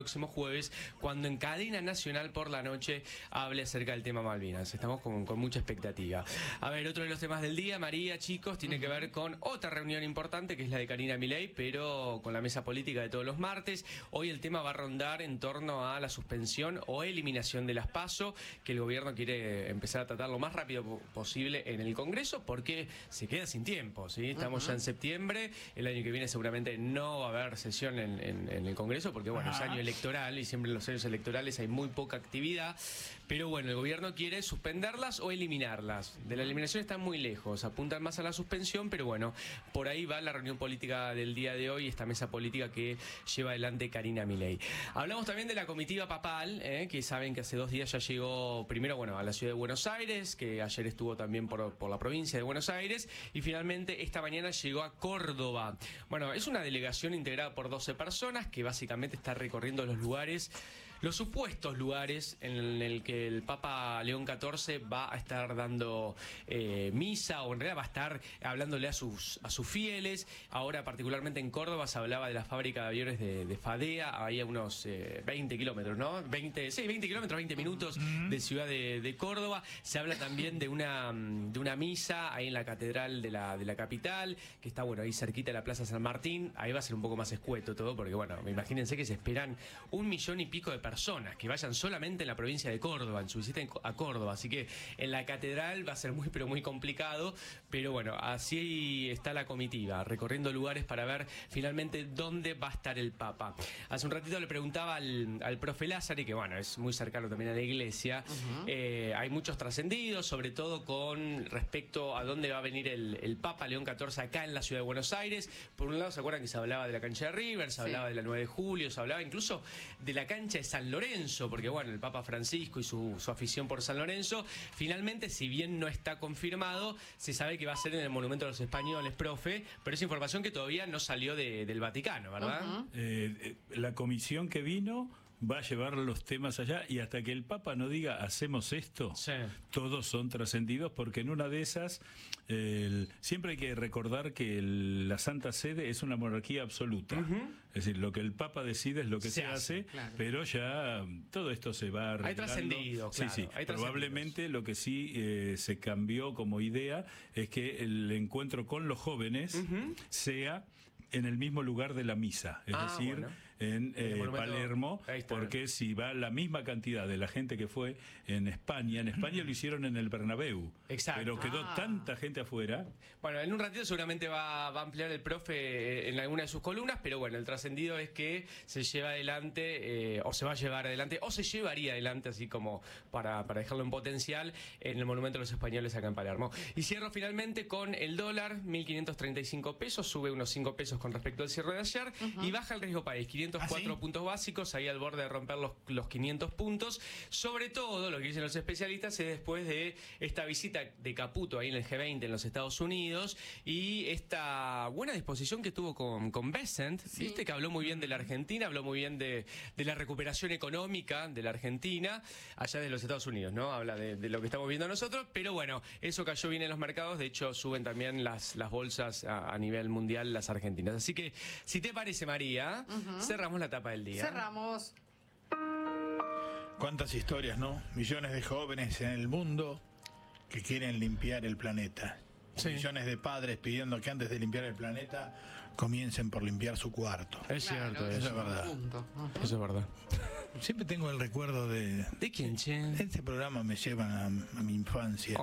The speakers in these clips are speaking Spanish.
Próximo jueves, cuando en cadena nacional por la noche hable acerca del tema Malvinas. Estamos con mucha expectativa. A ver, otro de los temas del día, María, chicos, tiene que ver con otra reunión importante, que es la de Karina Milei, pero con la mesa política de todos los martes. Hoy el tema va a rondar en torno a la suspensión o eliminación de las PASO, que el gobierno quiere empezar a tratar lo más rápido posible en el Congreso, porque se queda sin tiempo, ¿sí? Estamos ya en septiembre, el año que viene seguramente no va a haber sesión en el Congreso, porque bueno, es año electoral y siempre en los años electorales hay muy poca actividad, pero bueno, el gobierno quiere suspenderlas o eliminarlas. De la eliminación están muy lejos, apuntan más a la suspensión, pero bueno, por ahí va la reunión política del día de hoy, esta mesa política que lleva adelante Karina Milei. Hablamos también de la comitiva papal, que saben que hace 2 días ya llegó primero, bueno, a la ciudad de Buenos Aires, que ayer estuvo también por la provincia de Buenos Aires, y finalmente esta mañana llegó a Córdoba. Bueno, es una delegación integrada por 12 personas que básicamente está recorriendo los lugares, los supuestos lugares en el que el Papa León XIV va a estar dando misa, o en realidad va a estar hablándole a sus fieles. Ahora particularmente en Córdoba se hablaba de la fábrica de aviones de Fadea, ahí a unos 20 kilómetros, ¿no? 20 kilómetros, 20 minutos de ciudad de Córdoba. Se habla también de una misa ahí en la catedral de la capital, que está, bueno, ahí cerquita de la Plaza San Martín. Ahí va a ser un poco más escueto todo, porque bueno, imagínense que se esperan 1 millón y pico de personas que vayan solamente en la provincia de Córdoba, en su visita a Córdoba, así que en la catedral va a ser muy complicado, pero bueno, así está la comitiva, recorriendo lugares para ver finalmente dónde va a estar el Papa. Hace un ratito le preguntaba al profe Lázari, que bueno, es muy cercano también a la iglesia, hay muchos trascendidos, sobre todo con respecto a dónde va a venir el Papa León XIV acá en la ciudad de Buenos Aires. Por un lado, ¿se acuerdan que se hablaba de la cancha de River, se hablaba de la 9 de julio, se hablaba incluso de la cancha de San Lorenzo, porque bueno, el Papa Francisco y su afición por San Lorenzo, finalmente, si bien no está confirmado, se sabe que va a ser en el Monumento a los Españoles, profe, pero es información que todavía no salió del Vaticano, ¿verdad? La comisión que vino va a llevar los temas allá, y hasta que el Papa no diga hacemos esto, todos son trascendidos, porque en una de esas siempre hay que recordar que la Santa Sede es una monarquía absoluta. Es decir, lo que el Papa decide es lo que se hace, claro. Pero ya todo esto se va arreglando. Hay trascendido, claro. Sí. Probablemente lo que sí se cambió como idea es que el encuentro con los jóvenes sea en el mismo lugar de la misa, es decir, bueno, en Palermo, porque si va la misma cantidad de la gente que fue en España lo hicieron en el Bernabéu, pero quedó tanta gente afuera. Bueno, en un ratito seguramente va a ampliar el profe en alguna de sus columnas, pero bueno, el trascendido es que se lleva adelante, o se va a llevar adelante, o se llevaría adelante, así como para dejarlo en potencial, en el Monumento a los Españoles acá en Palermo. Y cierro finalmente con el dólar, 1.535 pesos, sube unos 5 pesos con respecto al cierre de ayer, y baja el riesgo país, 504 puntos básicos, ahí al borde de romper los 500 puntos. Sobre todo, lo que dicen los especialistas es después de esta visita de Caputo ahí en el G20 en los Estados Unidos, y esta buena disposición que tuvo con Bessent, viste que habló muy bien de la Argentina, habló muy bien de la recuperación económica de la Argentina, allá de los Estados Unidos, ¿no? Habla de lo que estamos viendo nosotros, pero bueno, eso cayó bien en los mercados, de hecho suben también las bolsas a nivel mundial, las argentinas. Así que, si te parece, María, cerramos la etapa del día. Cerramos. Cuántas historias, ¿no? Millones de jóvenes en el mundo que quieren limpiar el planeta. Millones de padres pidiendo que antes de limpiar el planeta comiencen por limpiar su cuarto. Es cierto, eso es verdad. Eso es verdad. Siempre tengo el recuerdo de... ¿De quién, che? Este programa me lleva a mi infancia.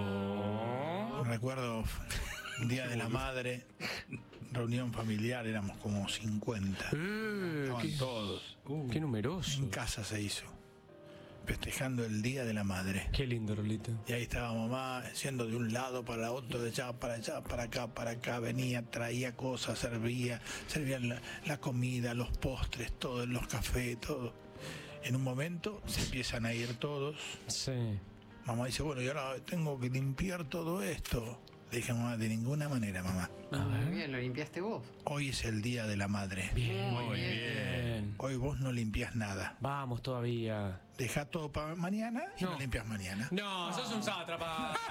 Recuerdo un día de la madre, reunión familiar, éramos como 50. Estaban todos. Qué numeroso. En casa se hizo, festejando el Día de la Madre. Qué lindo, Rolito. Y ahí estaba mamá yendo de un lado para otro, de allá, para acá, venía, traía cosas, servía la comida, los postres, todo, los cafés, todo. En un momento se empiezan a ir todos. Sí. Mamá dice, bueno, y ahora tengo que limpiar todo esto. Le dije, mamá, de ninguna manera, mamá. Muy bien, lo limpiaste vos. Hoy es el Día de la Madre. Muy bien. Hoy vos no limpias nada. Vamos todavía. Deja todo para mañana y no limpias mañana. No, sos un sátrapa.